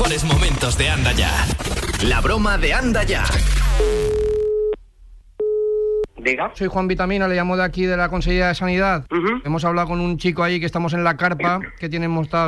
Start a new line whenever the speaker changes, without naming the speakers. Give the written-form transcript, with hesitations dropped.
mejores momentos de Anda Ya. La broma de Anda Ya.
Diga.
Soy Juan Vitamina, le llamo de aquí de la Consejería de Sanidad.
Uh-huh.
Hemos hablado con un chico ahí que estamos en la carpa, que tiene montado